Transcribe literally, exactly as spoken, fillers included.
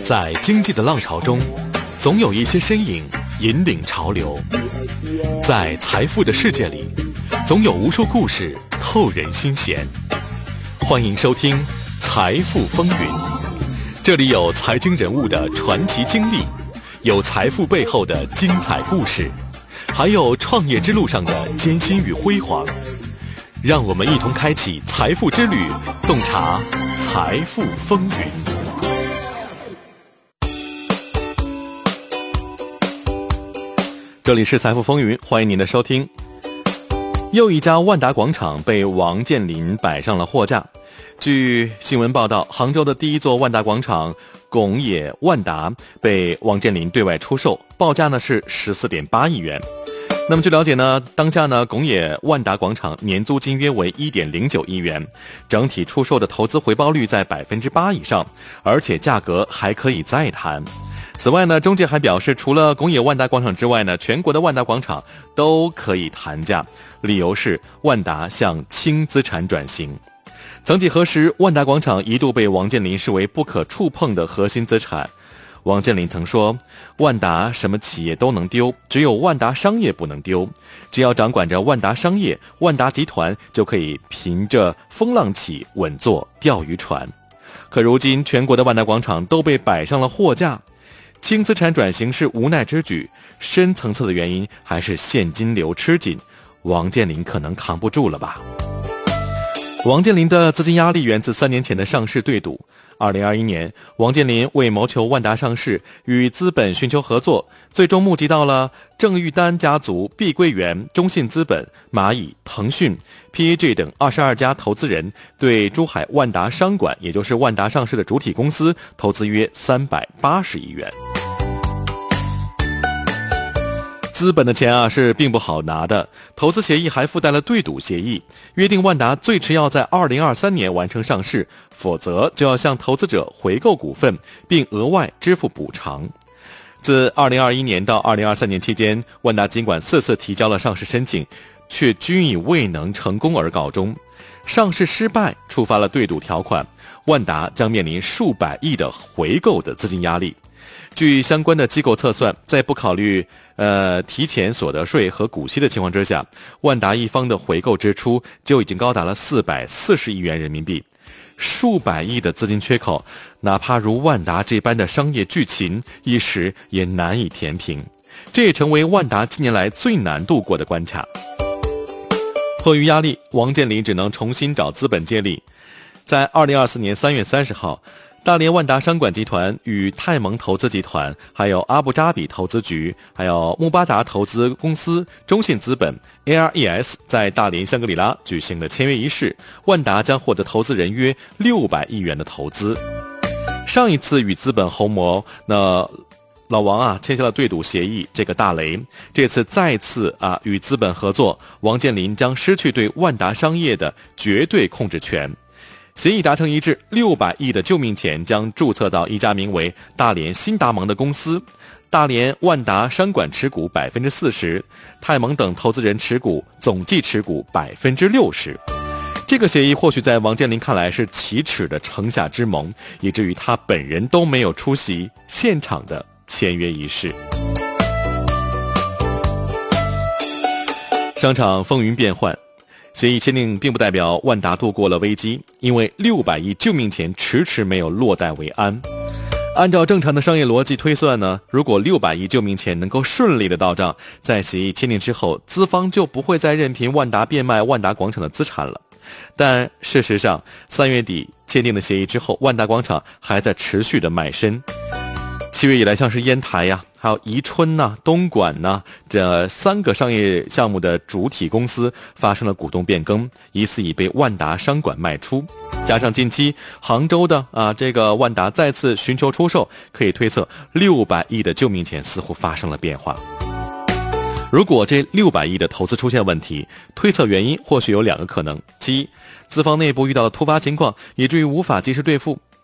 在经济的浪潮中，总有一些身影引领潮流；在财富的世界里，总有无数故事扣人心弦。欢迎收听《财富风云》，这里有财经人物的传奇经历，有财富背后的精彩故事，还有创业之路上的艰辛与辉煌。让我们一同开启财富之旅，洞察财富风云。这里是财富风云，欢迎您的收听。又一家万达广场被王健林摆上了货架。据新闻报道，杭州的第一座万达广场拱野万达被王健林对外出售，报价呢是 十四点八亿元。那么据了解呢，当下呢拱野万达广场年租金约为 一点零九亿元，整体出售的投资回报率在 百分之八 以上，而且价格还可以再谈。此外呢，中介还表示，除了拱野万达广场之外呢，全国的万达广场都可以谈价，理由是万达向轻资产转型。曾几何时，万达广场一度被王健林视为不可触碰的核心资产。王健林曾说，万达什么企业都能丢，只有万达商业不能丢。只要掌管着万达商业，万达集团就可以凭着风浪起稳坐钓鱼船。可如今全国的万达广场都被摆上了货架，轻资产转型是无奈之举，深层次的原因还是现金流吃紧，王健林可能扛不住了吧。王健林的资金压力源自三年前的上市对赌。二零二一年，王健林为谋求万达上市，与资本寻求合作，最终募集到了郑玉丹家族、碧桂园、中信资本、蚂蚁、腾讯、P A G 等二十二家投资人，对珠海万达商管，也就是万达上市的主体公司，投资约三百八十亿元。资本的钱啊是并不好拿的，投资协议还附带了对赌协议，约定万达最迟要在二零二三年完成上市，否则就要向投资者回购股份，并额外支付补偿。自二零二一年到二零二三年期间，万达尽管四次提交了上市申请，却均以未能成功而告终。上市失败触发了对赌条款，万达将面临数百亿的回购的资金压力。据相关的机构测算，在不考虑呃提前所得税和股息的情况之下，万达一方的回购支出就已经高达了四百四十亿元人民币。数百亿的资金缺口，哪怕如万达这般的商业巨擘，一时也难以填平。这也成为万达近年来最难度过的关卡。迫于压力，王健林只能重新找资本借力。在二零二四年三月三十号，大连万达商管集团与泰蒙投资集团，还有阿布扎比投资局，还有穆巴达投资公司、中信资本 A R E S 在大连香格里拉举行了签约仪式，万达将获得投资人约六百亿元的投资。上一次与资本红魔，那老王啊签下了对赌协议，这个大雷。这次再次啊与资本合作，王健林将失去对万达商业的绝对控制权。协议达成一致，六百亿的救命钱将注册到一家名为大连新达盟的公司，大连万达商管持股 百分之四十， 泰蒙等投资人持股总计持股 百分之六十。 这个协议或许在王健林看来是奇耻的城下之盟，以至于他本人都没有出席现场的签约仪式。商场风云变幻，协议签订并不代表万达度过了危机，因为六百亿救命钱迟迟没有落袋为安。按照正常的商业逻辑推算呢，如果六百亿救命钱能够顺利的到账，在协议签订之后，资方就不会再任凭万达变卖万达广场的资产了。但事实上，三月底签订的协议之后，万达广场还在持续的卖身。七月以来，像是烟台呀、还有宜春呐、东莞呐，这三个商业项目的主体公司发生了股东变更，疑似已被万达商管卖出。加上近期杭州的啊这个万达再次寻求出售，可以推测六百亿的救命钱似乎发生了变化。如果这六百亿的投资出现问题，推测原因或许有两个可能：其一，资方内部遇到了突发情况，以至于无法及时兑付；